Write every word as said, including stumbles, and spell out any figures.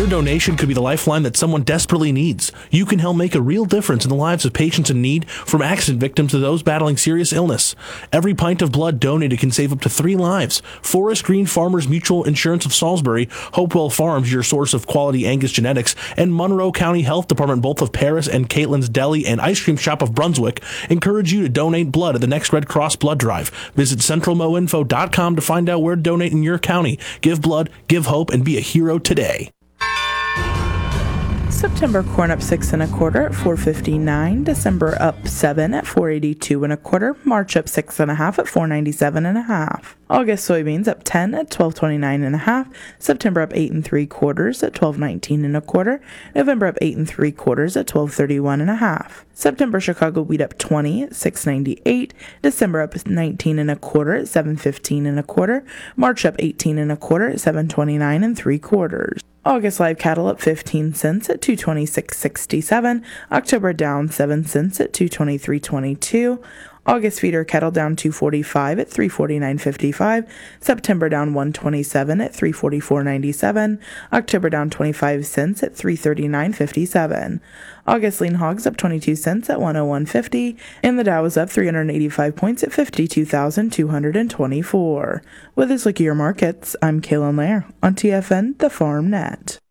donation could be the lifeline that someone desperately needs. You can help make a real difference in the lives of patients in need, from accident victims to those battling serious illness. Every pint of blood donated can save up to three lives. Forest Green Farmers Mutual Insurance of Salisbury, Hopewell Farms, your source of quality Angus genetics, and Monroe County Health Department, both of Paris and Caitlin's Deli and Ice Cream Shop of Brunswick, encourage you to donate blood at the next Red Cross Blood Drive. Visit central mo info dot com to find out where to donate in your county. Give blood, give hope, and be a hero today. September corn up six and a quarter at four fifty-nine. December up seven at four eighty-two and a quarter. March up six and a half at four ninety-seven and a half. August soybeans up ten at twelve twenty-nine and a half. September up eight and three quarters at twelve nineteen and a quarter. November up eight and three quarters at twelve thirty-one and a half. September Chicago wheat up twenty at six ninety-eight. December up nineteen and a quarter at seven fifteen and a quarter. March up eighteen and a quarter at seven twenty-nine and three quarters. August live cattle up fifteen cents at two twenty-six sixty-seven. October down seven cents at two twenty-three twenty-two. August feeder cattle down two forty-five at three forty-nine fifty-five. September down one twenty-seven at three forty-four ninety-seven. October down twenty-five cents at three thirty-nine fifty-seven. August lean hogs up twenty-two cents at one oh one fifty. And the Dow is up three hundred eighty-five points at fifty-two thousand two hundred twenty-four. With this look at your markets, I'm Kaylin Lair on T F N, the Farm Net.